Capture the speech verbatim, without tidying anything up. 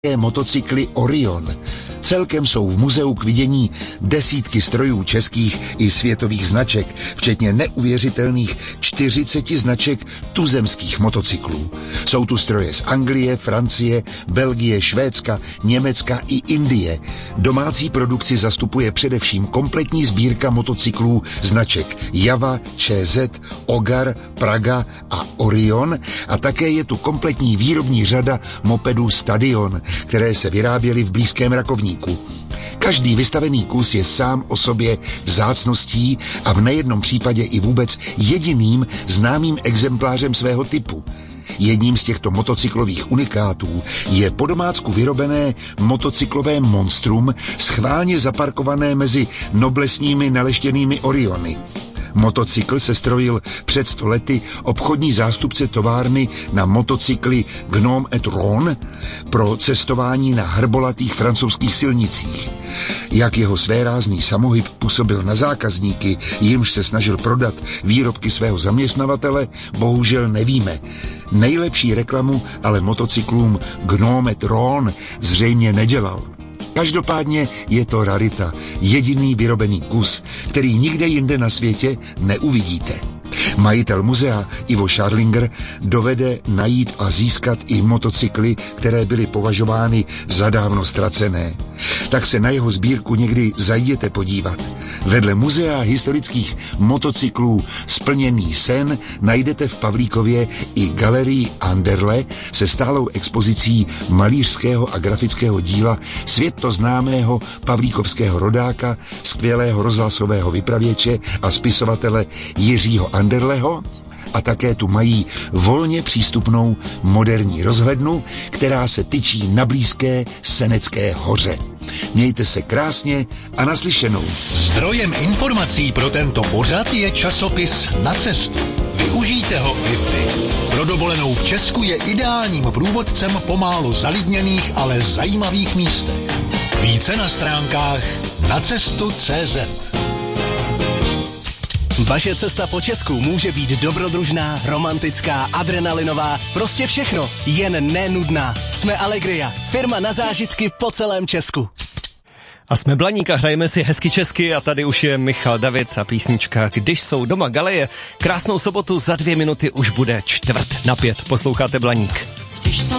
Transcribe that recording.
motocykly Orion. Celkem jsou v muzeu k vidění desítky strojů českých i světových značek, včetně neuvěřitelných čtyřiceti značek tuzemských motocyklů. Jsou tu stroje z Anglie, Francie, Belgie, Švédska, Německa i Indie. Domácí produkci zastupuje především kompletní sbírka motocyklů značek Java, ČZ, Ogar, Praga a Orion a také je tu kompletní výrobní řada mopedů Stadion, které se vyráběly v blízkém Rakovníku. Každý vystavený kus je sám o sobě vzácností a v nejednom případě i vůbec jediným známým exemplářem svého typu. Jedním z těchto motocyklových unikátů je po domácku vyrobené motocyklové monstrum schválně zaparkované mezi noblesními naleštěnými Oriony. Motocykl se strojil před sto lety obchodní zástupce továrny na motocykly Gnome et Rhône pro cestování na hrbolatých francouzských silnicích. Jak jeho svérázný samohyb působil na zákazníky, jimž se snažil prodat výrobky svého zaměstnavatele, bohužel nevíme. Nejlepší reklamu ale motocyklům Gnome et Rhône zřejmě nedělal. Každopádně je to rarita, jediný vyrobený kus, který nikde jinde na světě neuvidíte. Majitel muzea Ivo Scharlinger dovede najít a získat i motocykly, které byly považovány za dávno ztracené. Tak se na jeho sbírku někdy zajděte podívat. Vedle muzea historických motocyklů Splněný sen najdete v Pavlíkově i galerii Anderle se stálou expozicí malířského a grafického díla světoznámého pavlíkovského rodáka, skvělého rozhlasového vypravěče a spisovatele Jiřího Anderleho, a také tu mají volně přístupnou moderní rozhlednu, která se tyčí na blízké Senecké hoře. Mějte se krásně a naslyšenou. Zdrojem informací pro tento pořad je časopis Na cestu. Využijte ho i vy. Pro dovolenou v Česku je ideálním průvodcem po málo zalidněných, ale zajímavých místech. Více na stránkách nacestu tečka cé zet. Vaše cesta po Česku může být dobrodružná, romantická, adrenalinová, prostě všechno, jen nenudná. Jsme Allegria, firma na zážitky po celém Česku. A jsme Blaník a hrajeme si hezky česky a tady už je Michal David a písnička Když jsou doma galeje. Krásnou sobotu, za dvě minuty už bude čtvrt na pět. Posloucháte Blaník.